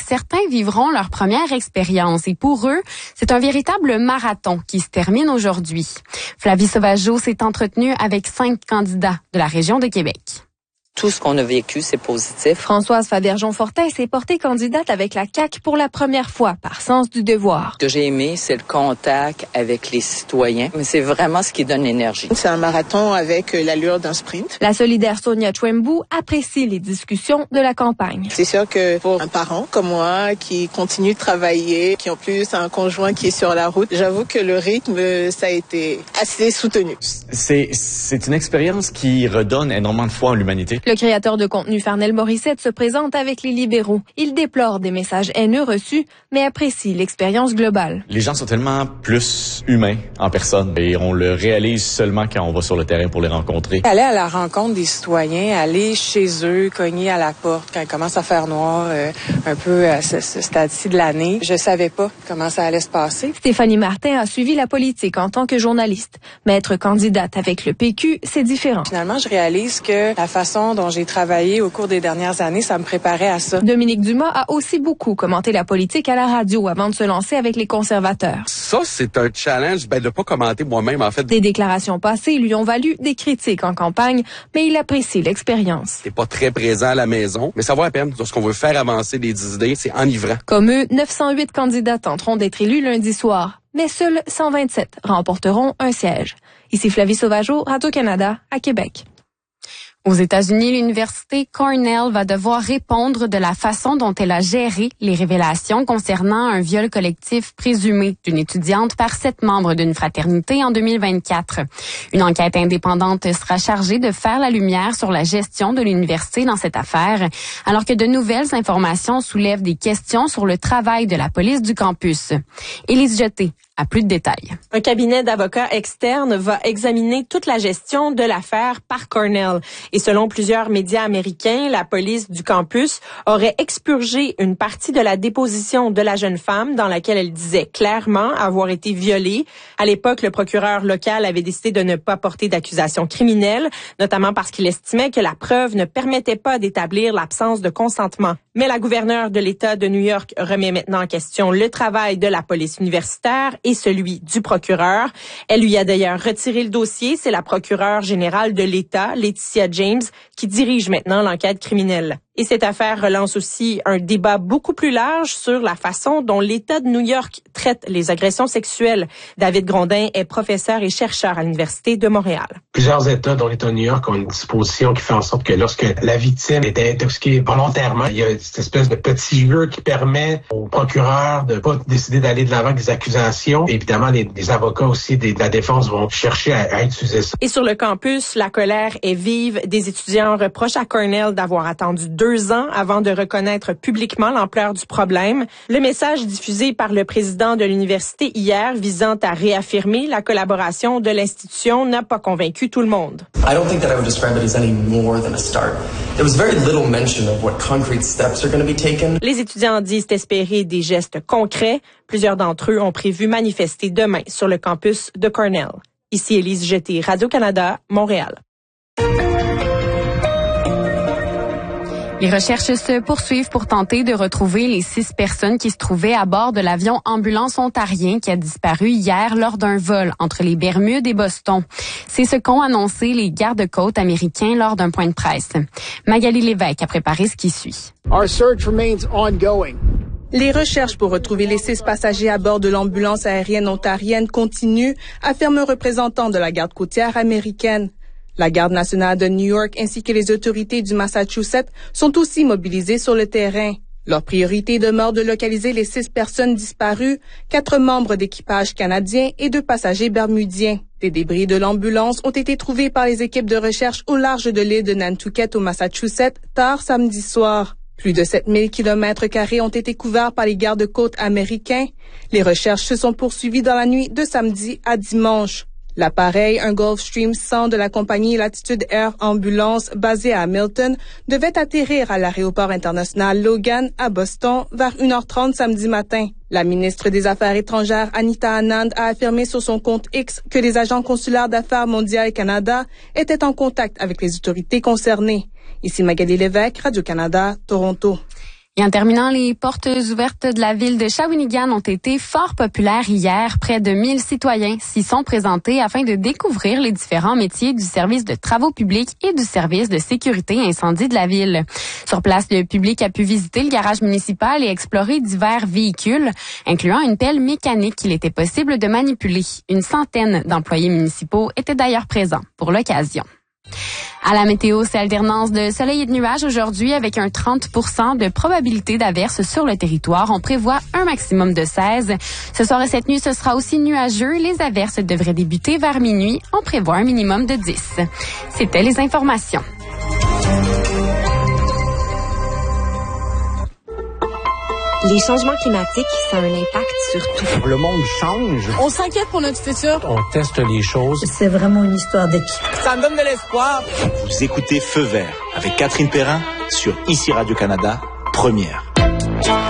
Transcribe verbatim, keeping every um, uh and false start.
certains vivront leur première expérience et pour eux, c'est un véritable marathon qui se termine aujourd'hui. Flavie Sauvageau s'est entretenue avec cinq candidats de la région de Québec. Tout ce qu'on a vécu, c'est positif. Françoise Fabergeon-Fortin s'est portée candidate avec la C A Q pour la première fois, par sens du devoir. Ce que j'ai aimé, c'est le contact avec les citoyens. Mais c'est vraiment ce qui donne l'énergie. C'est un marathon avec l'allure d'un sprint. La solidaire Sonia Chwembu apprécie les discussions de la campagne. C'est sûr que pour un parent comme moi, qui continue de travailler, qui en plus a un conjoint qui est sur la route, j'avoue que le rythme, ça a été assez soutenu. C'est, c'est une expérience qui redonne énormément de foi en l'humanité. Le créateur de contenu Farnell Morissette se présente avec les libéraux. Il déplore des messages haineux reçus, mais apprécie l'expérience globale. Les gens sont tellement plus humains en personne et on le réalise seulement quand on va sur le terrain pour les rencontrer. Aller à la rencontre des citoyens, aller chez eux, cogner à la porte quand il commence à faire noir, euh, un peu à ce, ce stade-ci de l'année. Je savais pas comment ça allait se passer. Stéphanie Martin a suivi la politique en tant que journaliste. Mais être candidate avec le P Q, c'est différent. Finalement, je réalise que la façon dont j'ai travaillé au cours des dernières années, ça me préparait à ça. Dominique Dumas a aussi beaucoup commenté la politique à la radio avant de se lancer avec les conservateurs. Ça, c'est un challenge ben, de pas commenter moi-même, en fait. Des déclarations passées lui ont valu des critiques en campagne, mais il apprécie l'expérience. C'est pas très présent à la maison, mais ça vaut la peine. Lorsqu'on veut faire avancer des idées, c'est enivrant. Comme eux, neuf cent huit candidats tenteront d'être élus lundi soir, mais seuls cent vingt-sept remporteront un siège. Ici Flavie Sauvageau, Radio-Canada, à Québec. Aux États-Unis, l'université Cornell va devoir répondre de la façon dont elle a géré les révélations concernant un viol collectif présumé d'une étudiante par sept membres d'une fraternité en deux mille vingt-quatre. Une enquête indépendante sera chargée de faire la lumière sur la gestion de l'université dans cette affaire, alors que de nouvelles informations soulèvent des questions sur le travail de la police du campus. Élise Jeté a plus de détails. Un cabinet d'avocats externes va examiner toute la gestion de l'affaire par Cornell. Et selon plusieurs médias américains, la police du campus aurait expurgé une partie de la déposition de la jeune femme dans laquelle elle disait clairement avoir été violée. À l'époque, le procureur local avait décidé de ne pas porter d'accusation criminelle, notamment parce qu'il estimait que la preuve ne permettait pas d'établir l'absence de consentement. Mais la gouverneure de l'État de New York remet maintenant en question le travail de la police universitaire et celui du procureur. Elle lui a d'ailleurs retiré le dossier. C'est la procureure générale de l'État, Laetitia James, qui dirige maintenant l'enquête criminelle. Et cette affaire relance aussi un débat beaucoup plus large sur la façon dont l'État de New York traite les agressions sexuelles. David Grondin est professeur et chercheur à l'Université de Montréal. Plusieurs États, dont l'État de New York, ont une disposition qui fait en sorte que lorsque la victime était intoxiquée volontairement, il y a cette espèce de petit jeu qui permet au procureur de pas décider d'aller de l'avant avec des accusations. Et évidemment, les, les avocats aussi de la défense vont chercher à, à utiliser ça. Et sur le campus, la colère est vive. Des étudiants reprochent à Cornell d'avoir attendu deux deux ans avant de reconnaître publiquement l'ampleur du problème. Le message diffusé par le président de l'université hier visant à réaffirmer la collaboration de l'institution n'a pas convaincu tout le monde. I don't think that I would describe it as any more than a start. There was very little mention of what concrete steps are going to be taken. Les étudiants disent espérer des gestes concrets. Plusieurs d'entre eux ont prévu manifester demain sur le campus de Cornell. Ici Élise Jeté, Radio-Canada, Montréal. Les recherches se poursuivent pour tenter de retrouver les six personnes qui se trouvaient à bord de l'avion ambulance ontarien qui a disparu hier lors d'un vol entre les Bermudes et Boston. C'est ce qu'ont annoncé les gardes-côtes américains lors d'un point de presse. Magali Lévesque a préparé ce qui suit. Our search remains ongoing. Les recherches pour retrouver les six passagers à bord de l'ambulance aérienne ontarienne continuent, affirme un représentant de la garde côtière américaine. La Garde nationale de New York ainsi que les autorités du Massachusetts sont aussi mobilisées sur le terrain. Leur priorité demeure de localiser les six personnes disparues, quatre membres d'équipage canadiens et deux passagers bermudiens. Des débris de l'ambulance ont été trouvés par les équipes de recherche au large de l'île de Nantucket au Massachusetts tard samedi soir. Plus de sept mille kilomètres carrés ont été couverts par les gardes-côtes américains. Les recherches se sont poursuivies dans la nuit de samedi à dimanche. L'appareil, un Gulfstream cent de la compagnie Latitude Air Ambulance basée à Hamilton, devait atterrir à l'aéroport international Logan à Boston vers une heure trente samedi matin. La ministre des Affaires étrangères Anita Anand a affirmé sur son compte X que les agents consulaires d'Affaires mondiales Canada étaient en contact avec les autorités concernées. Ici Magali Lévesque, Radio-Canada, Toronto. Et en terminant, les portes ouvertes de la ville de Shawinigan ont été fort populaires hier. Près de mille citoyens s'y sont présentés afin de découvrir les différents métiers du service de travaux publics et du service de sécurité incendie de la ville. Sur place, le public a pu visiter le garage municipal et explorer divers véhicules, incluant une pelle mécanique qu'il était possible de manipuler. Une centaine d'employés municipaux étaient d'ailleurs présents pour l'occasion. À la météo, c'est alternance de soleil et de nuages aujourd'hui avec un trente pour cent de probabilité d'averse sur le territoire. On prévoit un maximum de seize. Ce soir et cette nuit, ce sera aussi nuageux. Les averses devraient débuter vers minuit. On prévoit un minimum de dix. C'était les informations. Les changements climatiques, ça a un impact sur tout. Le monde change. On s'inquiète pour notre futur. On teste les choses. C'est vraiment une histoire d'équipe. Ça me donne de l'espoir. Vous écoutez Feu vert avec Catherine Perrin sur Ici Radio-Canada, première.